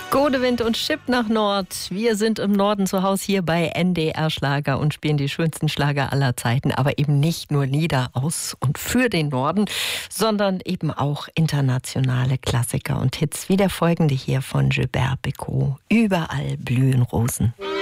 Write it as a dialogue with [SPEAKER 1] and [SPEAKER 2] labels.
[SPEAKER 1] Godewind und Chip nach Nord. Wir sind im Norden zu Hause hier bei NDR Schlager und spielen die schönsten Schlager aller Zeiten, aber eben nicht nur Lieder aus und für den Norden, sondern eben auch internationale Klassiker und Hits wie der folgende hier von Gilbert Bécaud. Überall blühen Rosen.